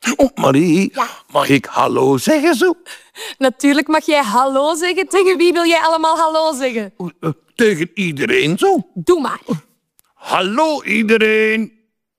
Oh, Marie, Ja. mag ik hallo zeggen zo? Natuurlijk mag jij hallo zeggen. Tegen wie wil jij allemaal hallo zeggen? Tegen iedereen zo? Doe maar. Hallo iedereen.